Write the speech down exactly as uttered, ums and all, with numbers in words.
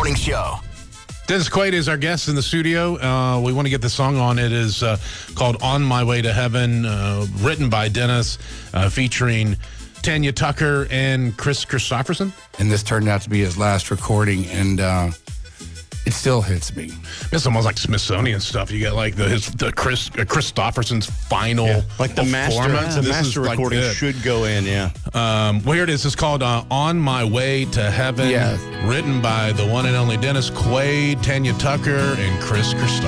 Morning Show. Dennis Quaid is our guest in the studio. Uh, we want to get the song on. It is uh, called On My Way to Heaven, uh, written by Dennis, uh, featuring Tanya Tucker and Chris Christopherson. And this turned out to be his last recording, and uh, it still hits me. It's almost like Smithsonian stuff. You got like the his the Chris uh, Christopherson's final Yeah, like the master, performance. the This master is like recording it. should go in, yeah. Um, well, here it is. It's called uh, On My Way to Heaven, Yeah. written by the one and only Dennis Quaid, Tanya Tucker, and Chris Christopherson.